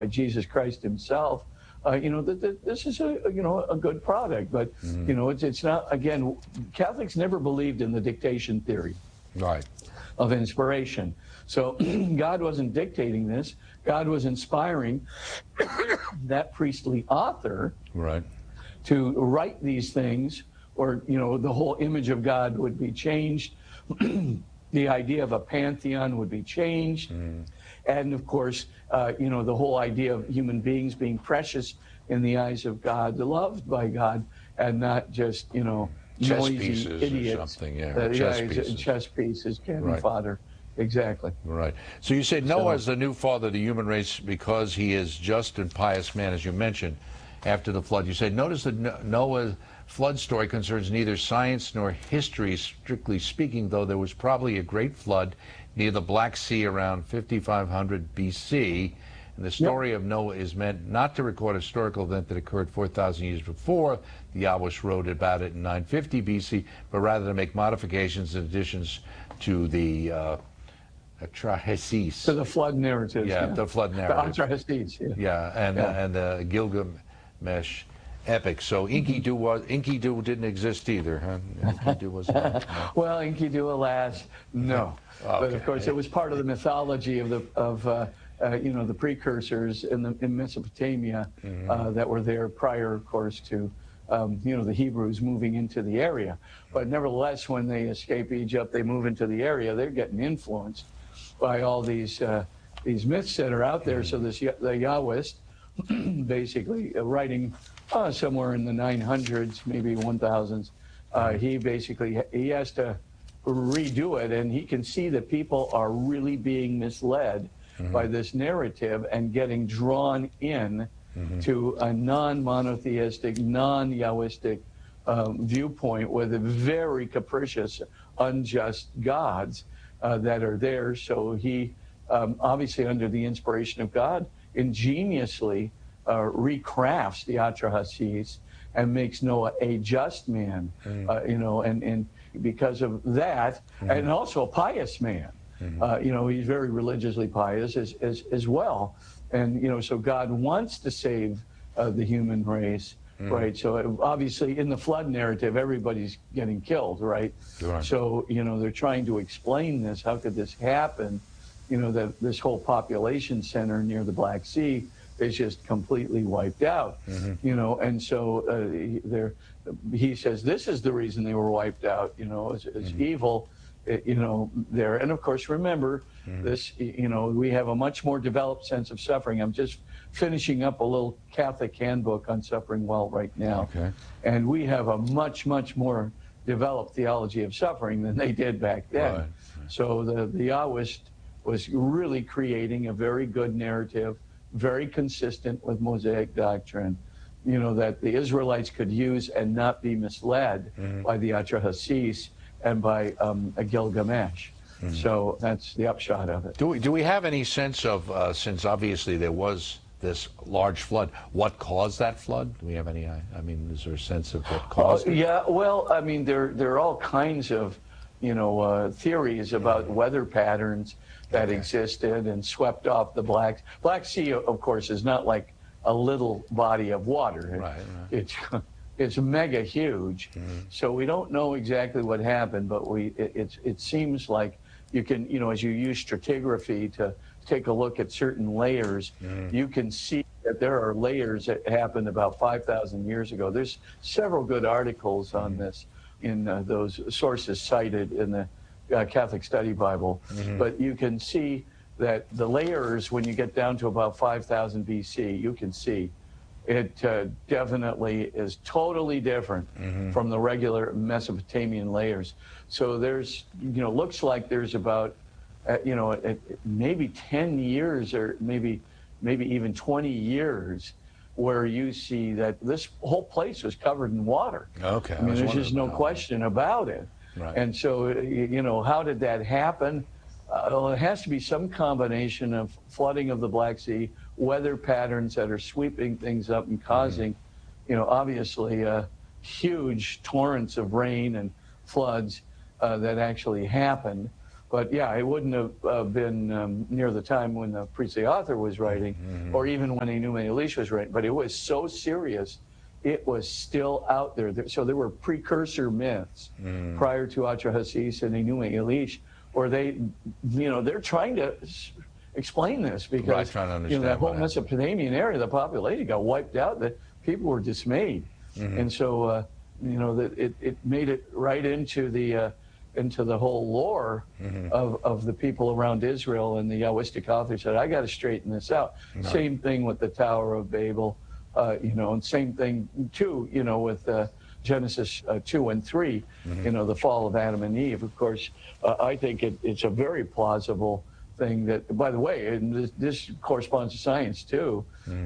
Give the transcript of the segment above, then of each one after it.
Jesus Christ himself, this is a good product. But, it's not, again, Catholics never believed in the dictation theory of inspiration. So God wasn't dictating this. God was inspiring that priestly author to write these things, or, the whole image of God would be changed. The idea of a pantheon would be changed. And of course, the whole idea of human beings being precious in the eyes of God, loved by God, and not just, chess noisy pieces idiots. Or something, Chess pieces, cannon fodder. Exactly. Right. So you say Noah is the new father of the human race because he is just and pious man, as you mentioned, after the flood. You say, notice that Noah's flood story concerns neither science nor history, strictly speaking, though there was probably a great flood near the Black Sea around 5500 BC. And the story of Noah is meant not to record a historical event that occurred 4,000 years before. The Yahwist wrote about it in 950 BC, but rather to make modifications and additions to the Atrahasis. To the flood narrative. The flood narrative. The Atrahasis. And the Gilgamesh epic. So Enkidu didn't exist either, huh? Enkidu was not. No. Well, Enkidu, alas, no. But of course, it was part of the mythology of the precursors in Mesopotamia that were there prior, of course, to the Hebrews moving into the area. But nevertheless, when they escape Egypt, they move into the area. They're getting influenced by all these myths that are out there. So the Yahwist, basically writing somewhere in the 900s, maybe 1000s, he has to redo it, and he can see that people are really being misled by this narrative and getting drawn in to a non-monotheistic, non-Yahwistic viewpoint with very capricious, unjust gods that are there. So he, obviously under the inspiration of God, ingeniously recrafts the Atrahasis and makes Noah a just man, and because of that, and also a pious man. He's very religiously pious as well. And, so God wants to save the human race, right? So obviously in the flood narrative, everybody's getting killed, right? So, they're trying to explain this. How could this happen? That this whole population center near the Black Sea is just completely wiped out, and so he says this is the reason they were wiped out, it's evil, there. And of course, remember this, we have a much more developed sense of suffering. I'm just finishing up a little Catholic handbook on suffering well right now. And we have a much, much more developed theology of suffering than they did back then. So the Yahwist was really creating a very good narrative, very consistent with Mosaic doctrine, that the Israelites could use and not be misled by the Atrahasis and by Gilgamesh. So that's the upshot of it. Do we have any sense of, since obviously there was this large flood, what caused that flood? Do we have any, is there a sense of what caused it? Yeah, well, there are all kinds of, theories about weather patterns that existed and swept off the Black Sea, of course, is not like a little body of water. It's mega huge. So we don't know exactly what happened, but it seems like you can, as you use stratigraphy to take a look at certain layers, you can see that there are layers that happened about 5,000 years ago. There's several good articles on this in those sources cited in the Catholic Study Bible. But you can see that the layers, when you get down to about 5000 BC, you can see it definitely is totally different from the regular Mesopotamian layers. So there's, looks like there's about, maybe 10 years or maybe even 20 years where you see that this whole place was covered in water. There's just no question about it. And so, how did that happen? Well, it has to be some combination of flooding of the Black Sea, weather patterns that are sweeping things up and causing, obviously huge torrents of rain and floods that actually happened. But yeah, it wouldn't have been near the time when the priestly author was writing, or even when Enuma Elish was writing. But it was so serious, it was still out there. So there were precursor myths prior to Atrahasis and Enuma Elish, where they, they're trying to explain this because that whole Mesopotamian area, the population got wiped out. That people were dismayed, and so it made it right into the whole lore of the people around Israel. And the Yahwistic author said, I got to straighten this out. Same thing with the Tower of Babel, and same thing too, with Genesis 2 and 3, the fall of Adam and Eve. Of course, I think it's a very plausible thing that, by the way, and this corresponds to science too,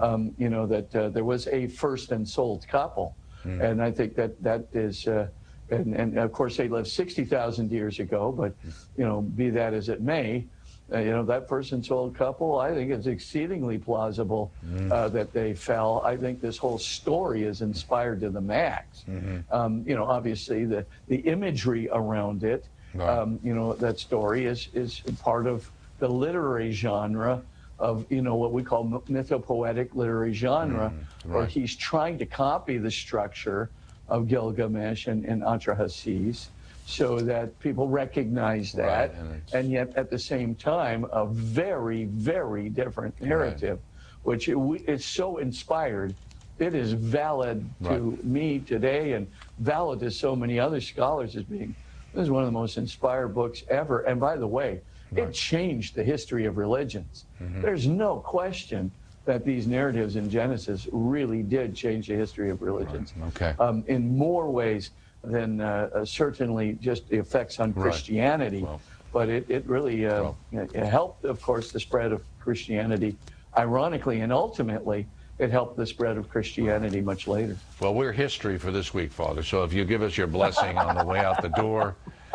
that there was a first and sold couple. And I think that is, and of course they lived 60,000 years ago, but, be that as it may, that first and sold couple, I think it's exceedingly plausible that they fell. I think this whole story is inspired to the max. Obviously the imagery around it, that story is part of the literary genre of, what we call mythopoetic literary genre, where he's trying to copy the structure of Gilgamesh and Atrahasis so that people recognize that, and yet at the same time, a very, very different narrative, which is so inspired. It is valid to me today and valid to so many other scholars as being, this is one of the most inspired books ever. And by the way, it changed the history of religions. There's no question that these narratives in Genesis really did change the history of religions in more ways than certainly just the effects on Christianity. But it really it helped, of course, the spread of Christianity, ironically, and ultimately, it helped the spread of Christianity much later. Well, we're history for this week, Father, so if you give us your blessing on the way out the door,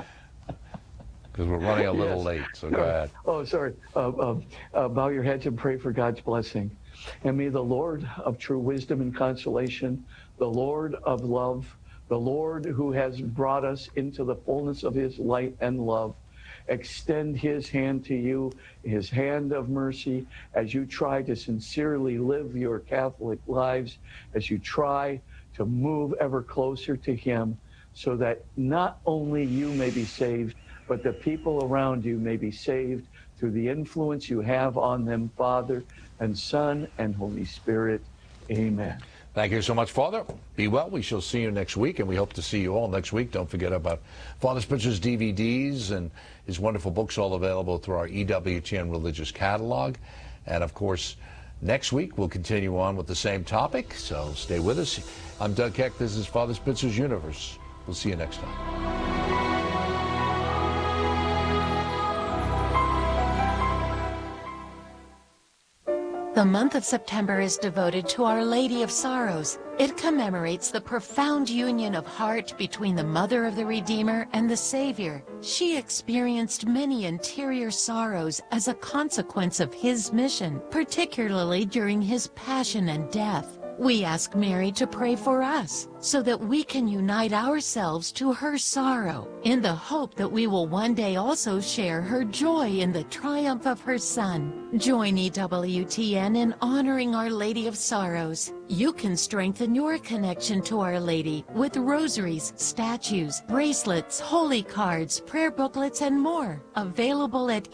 because we're running a little late, so go ahead. Oh, sorry. Bow your heads and pray for God's blessing. And may the Lord of true wisdom and consolation, the Lord of love, the Lord who has brought us into the fullness of his light and love, extend his hand to you, his hand of mercy, as you try to sincerely live your Catholic lives, as you try to move ever closer to him, so that not only you may be saved, but the people around you may be saved through the influence you have on them, Father and Son and Holy Spirit. Amen. Thank you so much, Father. Be well. We shall see you next week, and we hope to see you all next week. Don't forget about Father Spitzer's DVDs and his wonderful books, all available through our EWTN Religious Catalog. And, of course, next week we'll continue on with the same topic, so stay with us. I'm Doug Keck. This is Father Spitzer's Universe. We'll see you next time. The month of September is devoted to Our Lady of Sorrows. It commemorates the profound union of heart between the Mother of the Redeemer and the Savior. She experienced many interior sorrows as a consequence of his mission, particularly during his passion and death. We ask Mary to pray for us so that we can unite ourselves to her sorrow in the hope that we will one day also share her joy in the triumph of her Son. Join EWTN in honoring Our Lady of Sorrows. You can strengthen your connection to Our Lady with rosaries, statues, bracelets, holy cards, prayer booklets, and more. Available at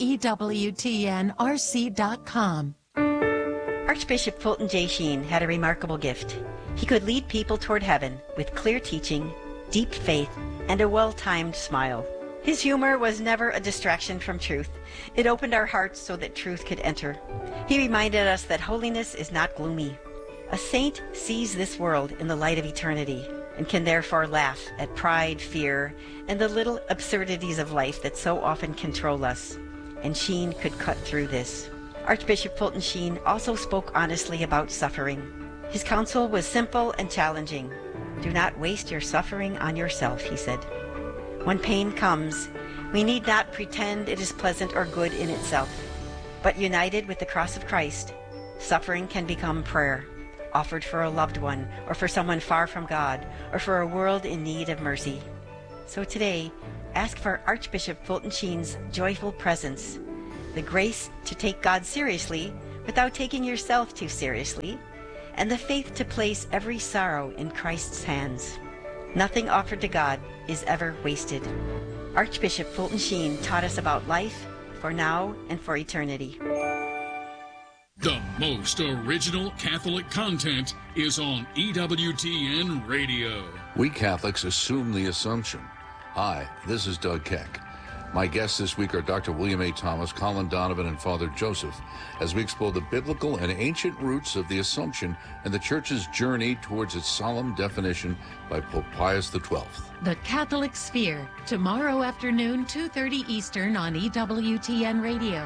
EWTNRC.com. Archbishop Fulton J. Sheen had a remarkable gift. He could lead people toward heaven with clear teaching, deep faith, and a well-timed smile. His humor was never a distraction from truth. It opened our hearts so that truth could enter. He reminded us that holiness is not gloomy. A saint sees this world in the light of eternity and can therefore laugh at pride, fear, and the little absurdities of life that so often control us. And Sheen could cut through this. Archbishop Fulton Sheen also spoke honestly about suffering. His counsel was simple and challenging. Do not waste your suffering on yourself, he said. When pain comes, we need not pretend it is pleasant or good in itself. But united with the cross of Christ, suffering can become prayer, offered for a loved one, or for someone far from God, or for a world in need of mercy. So today, ask for Archbishop Fulton Sheen's joyful presence, the grace to take God seriously without taking yourself too seriously, and the faith to place every sorrow in Christ's hands. Nothing offered to God is ever wasted. Archbishop Fulton Sheen taught us about life for now and for eternity. The most original Catholic content is on EWTN Radio. We Catholics assume the assumption. Hi, this is Doug Keck. My guests this week are Dr. William A. Thomas, Colin Donovan, and Father Joseph, as we explore the biblical and ancient roots of the Assumption and the Church's journey towards its solemn definition by Pope Pius XII. The Catholic Sphere, tomorrow afternoon, 2:30 Eastern on EWTN Radio.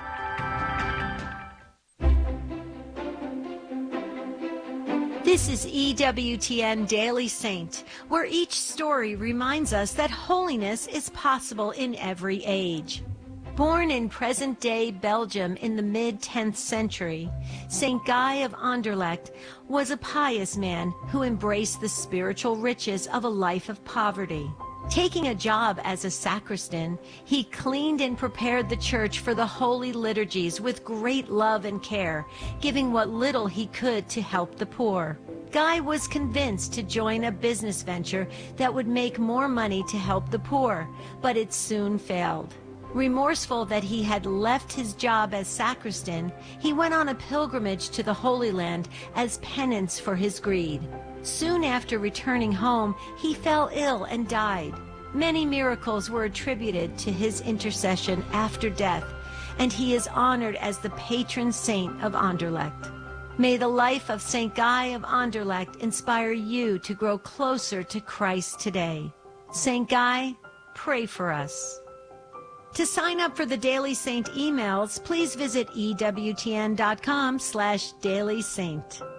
This is EWTN Daily Saint, where each story reminds us that holiness is possible in every age. Born in present-day Belgium in the mid-10th century, St. Guy of Anderlecht was a pious man who embraced the spiritual riches of a life of poverty. Taking a job as a sacristan, he cleaned and prepared the church for the holy liturgies with great love and care, giving what little he could to help the poor. Guy was convinced to join a business venture that would make more money to help the poor, but it soon failed. Remorseful that he had left his job as sacristan, he went on a pilgrimage to the Holy Land as penance for his greed. Soon after returning home, he fell ill and died. Many miracles were attributed to his intercession after death, and he is honored as the patron saint of Anderlecht. May the life of St. Guy of Anderlecht inspire you to grow closer to Christ today. St. Guy, pray for us. To sign up for the Daily Saint emails, please visit EWTN.com/Daily Saint.